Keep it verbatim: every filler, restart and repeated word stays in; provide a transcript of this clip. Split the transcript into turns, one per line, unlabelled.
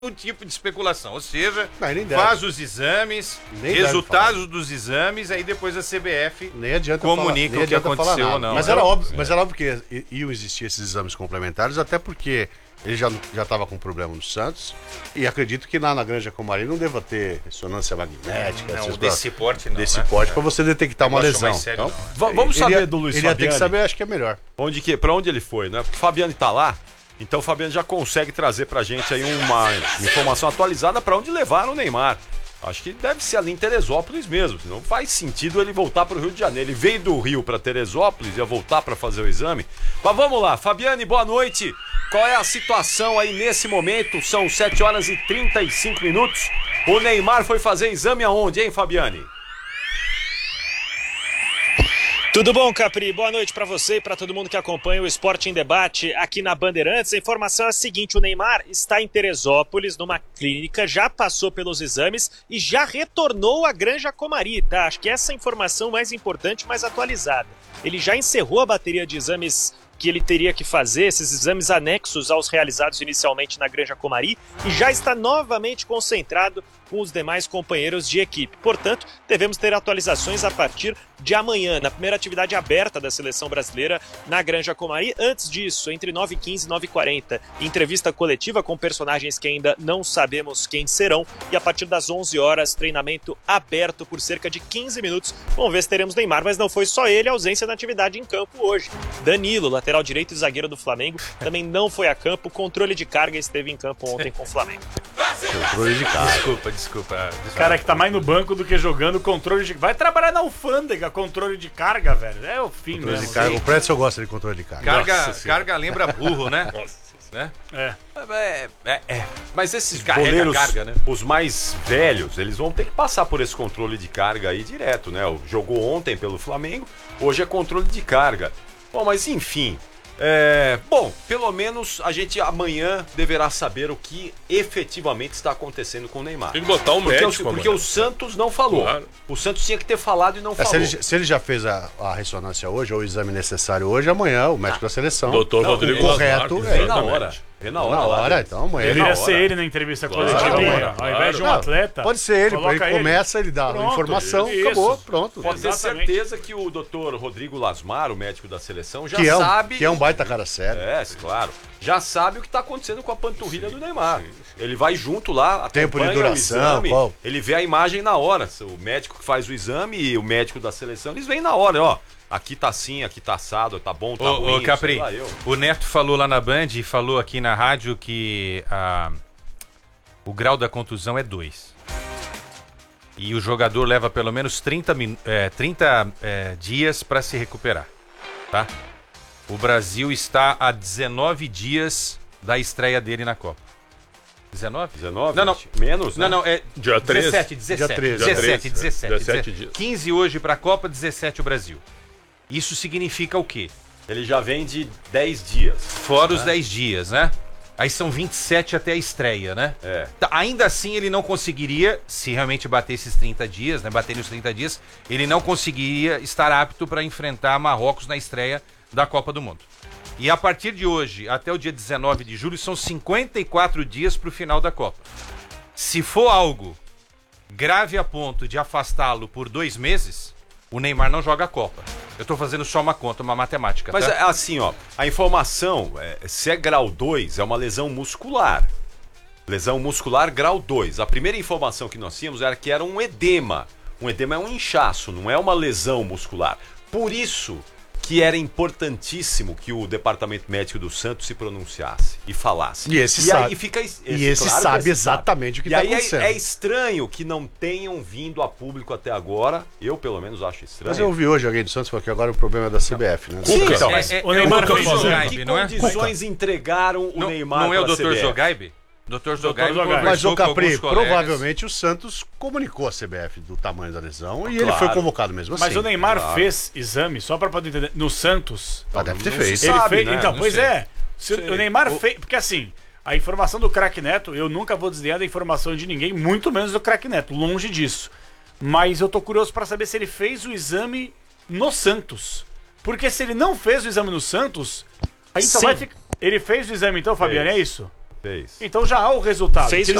um tipo de especulação, ou seja,
não,
faz os exames, nem resultados dos exames, aí depois a C B F
nem adianta
comunica
falar,
o que aconteceu ou não.
Mas era óbvio, mas era óbvio que iam existir esses exames complementares, até porque ele já já estava com problema no Santos, e acredito que lá na Granja Comari não deva ter ressonância magnética.
Não, desse porte não,
Desse
né?
porte, para você detectar uma lesão.
Sério,
então,
não, vamos saber
ia,
do Luiz
ele
Fabiani.
Ele ia ter que saber, acho que é melhor.
Onde que, pra onde ele foi, né? Porque o Fabiani tá lá, então o Fabiano já consegue trazer pra gente aí uma informação atualizada pra onde levaram o Neymar. Acho que deve ser ali em Teresópolis mesmo, não faz sentido ele voltar pro Rio de Janeiro. Ele veio do Rio pra Teresópolis, ia voltar pra fazer o exame. Mas vamos lá, Fabiane, boa noite. Qual é a situação aí nesse momento? São sete horas e trinta e cinco minutos. O Neymar foi fazer exame aonde, hein, Fabiane?
Tudo bom, Capri? Boa noite para você e para todo mundo que acompanha o Esporte em Debate aqui na Bandeirantes. A informação é a seguinte: o Neymar está em Teresópolis, numa clínica, já passou pelos exames e já retornou à Granja Comari, tá? Acho que essa é a informação mais importante, mais atualizada. Ele já encerrou a bateria de exames que ele teria que fazer, esses exames anexos aos realizados inicialmente na Granja Comari, e já está novamente concentrado com os demais companheiros de equipe. Portanto, devemos ter atualizações a partir de amanhã, na primeira atividade aberta da seleção brasileira na Granja Comari. Antes disso, entre nove e quinze e nove e quarenta, entrevista coletiva com personagens que ainda não sabemos quem serão, e a partir das onze horas, treinamento aberto por cerca de quinze minutos. Vamos ver se teremos Neymar, mas não foi só ele a ausência da atividade em campo hoje. Danilo, lateral direito e zagueiro do Flamengo, também não foi a campo. Controle de carga esteve em campo ontem com o Flamengo.
Controle de carga.
Desculpa, desculpa. desculpa.
Cara que tá mais no banco do que jogando controle de... Vai trabalhar na alfândega, controle de carga, velho. É o fim
controle
mesmo.
De carga. O Prédio eu gosta de controle de carga.
Carga, carga lembra burro, né? né?
É.
É, é, é. Mas esses
Carrega
goleiros,
carga, né?
os mais velhos, eles vão ter que passar por esse controle de carga aí direto, né? Jogou ontem pelo Flamengo, hoje é controle de carga. Bom, mas enfim... É, bom, pelo menos a gente amanhã deverá saber o que efetivamente está acontecendo com o Neymar.
Tem que botar um
porque
médico,
o, Porque o Santos não falou. Claro. O Santos tinha que ter falado e não
é,
falou.
Se ele, se ele já fez a, a ressonância hoje, ou o exame necessário hoje, amanhã o médico ah. da seleção...
Doutor
não,
Rodrigo
correto,
Lasmar,
vem na hora. Vem na hora,
na hora
lá,
então amanhã.
Deveria ser ele na entrevista coletiva
claro,
amanhã.
claro.
Ao invés de um
não,
atleta.
Pode ser ele, ele começa, ele dá
pronto,
a informação,
isso.
acabou, pronto.
Pode ter
Exatamente.
certeza que o doutor Rodrigo Lasmar, o médico da seleção, já
que é um,
sabe...
Que é um baita cara sério.
É, claro. Já sabe o que está acontecendo com a panturrilha do Neymar. Ele vai junto lá,
tempo de duração,
o exame,
qual?
ele vê a imagem na hora. O médico que faz o exame e o médico da seleção, eles veem na hora, ó. Aqui tá assim, aqui tá assado, tá bom, tá
ô,
ruim.
Ô, Capri, o Neto falou lá na Band e falou aqui na rádio que a, o grau da contusão é dois. E o jogador leva pelo menos trinta, é, trinta é, dias para se recuperar, tá? O Brasil está a dezenove dias da estreia dele na Copa. dezenove?
dezenove?
Não, não.
Menos, né?
Não, não, é
Dia treze.
dezessete, dezessete.
Dia treze.
dezessete, dezessete,
dezessete dias.
quinze hoje para a Copa, dezessete o Brasil. Isso significa o quê?
Ele já vem de dez dias.
Fora os dez dias, né? Aí são vinte e sete até a estreia, né?
É.
Tá, ainda assim, ele não conseguiria, se realmente bater esses trinta dias, né? Bater os trinta dias, ele não conseguiria estar apto para enfrentar Marrocos na estreia da Copa do Mundo. E a partir de hoje, até o dia dezenove de julho, são cinquenta e quatro dias para o final da Copa. Se for algo grave a ponto de afastá-lo por dois meses, o Neymar não joga a Copa. Eu tô fazendo só uma conta, uma matemática.
Mas
tá?
é assim, ó, a informação, é, se é grau dois, é uma lesão muscular. Lesão muscular grau dois. A primeira informação que nós tínhamos era que era um edema. Um edema é um inchaço, não é uma lesão muscular. Por isso que era importantíssimo que o departamento médico do Santos se pronunciasse e falasse.
E esse
e
sabe.
Aí fica, esse,
E esse
claro
sabe
esse
exatamente
sabe.
o que
e
está
aí
acontecendo.
É, é estranho que não tenham vindo a público até agora. Eu, pelo menos, acho estranho.
Mas eu ouvi hoje alguém do Santos falando que agora o problema é da C B F, né?
Sim, então,
é, é,
o Neymar
é o
fez
doutor
isso.
Zogaibe,
que
não é?
condições entregaram o
Não,
Neymar
não é o
pra
doutor
C B F?
Zogaibe? doutor Zogaibe
Zogaibe.
Mas
conversou
o
com
Capri,
alguns colegas.
provavelmente o Santos comunicou a C B F do tamanho da lesão e ele
Claro.
foi convocado mesmo assim.
Mas o Neymar
claro.
fez exame, só pra poder entender, no Santos.
Ah, deve ter
Não
feito.
se
Ele
sabe,
fez,
né?
então,
Não
pois
sei.
é. Se
Sei.
o Neymar
O-
fez. Porque assim, a informação do craque Neto, eu nunca vou desdenhar da informação de ninguém, muito menos do craque Neto, longe disso. Mas eu tô curioso pra saber se ele fez o exame no Santos. Porque se ele não fez o exame no Santos, aí só
Sim.
vai ficar. Ele fez o exame então, Fabiano, é isso?
Fez.
Então já há o resultado.
Fez
Se ele